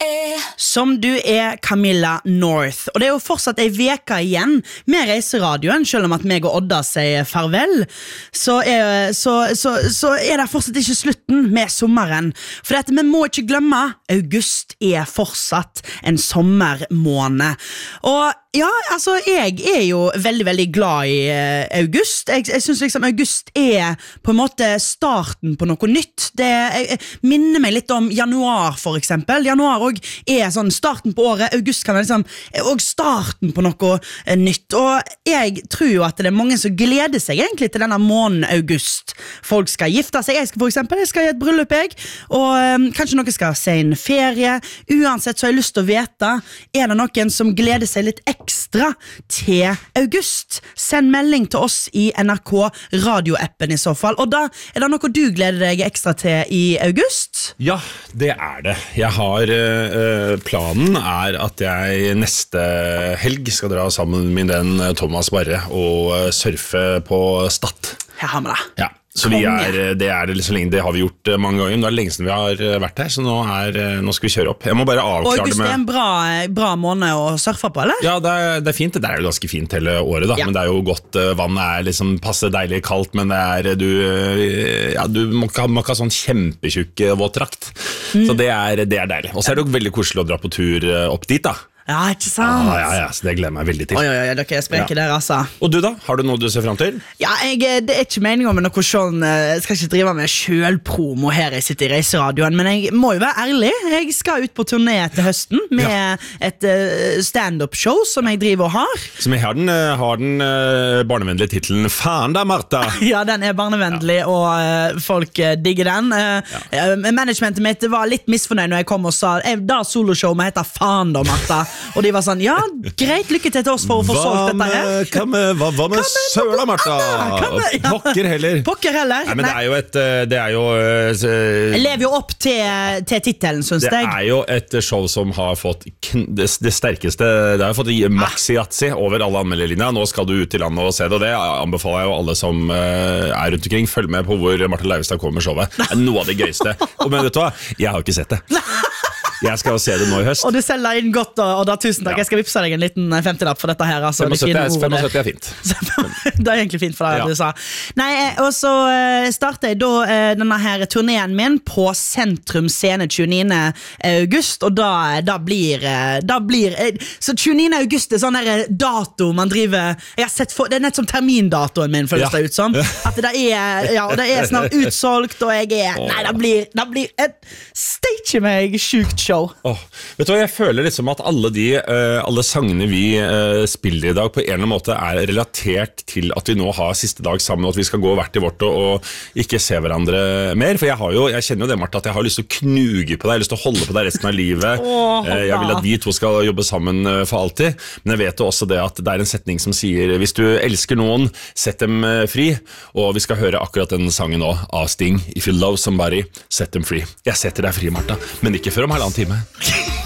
Som du Camilla North. Og det jo fortsatt en veka igjen med reiseradioen, selv om at meg og Odda sier farvel. Så det fortsatt ikke slutten med sommeren. For dette, vi må ikke glemme, august fortsatt en sommermåned. Og ja, altså, jeg jo veldig, veldig glad i august. Jeg synes liksom august på en måte starten på noe nytt. Det minner meg litt om januar, for eksempel. Januar også sånn starten på året. August kan være liksom også starten på noe nytt. Og jeg tror jo at det mange som gleder seg egentlig til denne måneden august. Folk skal gifte seg. Jeg skal i et bryllup, og kanskje noen skal se en ferie. Uansett så har jeg lyst til å vite, det noen som gleder seg litt ekstra til august? Send melding til oss i NRK radioappen i så fall. Og da det noe du gleder deg ekstra til i august? Ja, det det. Jeg har planen at jeg neste helg skal dra sammen med min venn Thomas Barre og surfe på Stad. Jeg har med det. Ja. Så det så lenge, det har vi gjort mange ganger. Det lenge siden vi har vært her, så nå skal vi kjøre opp. Jeg må bare avklare det med... Og august en bra måned å surfe på, eller? Ja, det fint. Det jo ganske fint hele året, da. Ja. Men det jo godt. Vannet liksom passe deilig kaldt, men du må ikke ha sånn kjempetjukk våtdrakt. Så det deilig. Og så det jo veldig koselig å dra på tur opp dit, da. Ja, ikke sant? Ja, så det gleder meg veldig til. Oi, dere spreker der, altså. Og du da? Har du noe du ser frem til? Ja, det ikke meningen med noe sånn. Jeg skal ikke drive med selvpromo her jeg sitter i reiseradioen, men jeg må jo være ærlig. Jeg skal ut på turné til høsten med et stand-up-show som jeg driver og har. Som jeg har den barnevennlige titelen Faen da, Martha! Ja, den barnevennlig, og folk digger den. Managementet mitt var litt misfornøyd når jeg kom og sa da soloshow må hete Faen da, Martha. Og de var sånn, ja, greit, lykke til oss for å få solgt dette her. Hva med Søla, Martha? Pokker heller. Nei, men det jo jeg lever jo opp til titelen, synes jeg. Det jo et show som har fått det sterkeste. Det har fått maxi-jatsi over alle anmelderlinja. Nå skal du ut i landet og se det, og det anbefaler jeg jo alle som rundt omkring. Følg med på hvor Martha Leivestad kommer med showet. Det noe av det gøyeste. Og men vet du hva? Jeg har ikke sett det. Jeg skal se det nå i høst. Og du selger inn godt, og da tusen takk. Jeg skal vippse deg en liten 50-lapp for dette her. Altså, 75 fint. Det egentlig fint for deg, du sa. Nei, og så starter jeg da denne her turneen min på Sentrum Scene 29. august, og da blir så 29. august sånn her dato man driver, jeg har sett det nett som termindatoen min, føles det ut som. At det snart utsolgt, og nei, det blir et stage meg sjukt show. Vet du hva, jeg føler liksom at alle sangene vi spiller i dag på en eller annen måte relatert til at vi nå har siste dag sammen, og at vi skal gå hvert i vårt og ikke se hverandre mer, for jeg kjenner jo det, Martha, at jeg har lyst til å knuge på deg, jeg har lyst til å holde på deg resten av livet. Jeg vil at vi to skal jobbe sammen for alltid, men jeg vet jo også det at det en setning som sier, hvis du elsker noen, sett dem fri, og vi skal høre akkurat den sangen nå av Sting, If You Love Somebody, set them free. Jeg setter deg fri, Martha, men ikke før om halvannen time.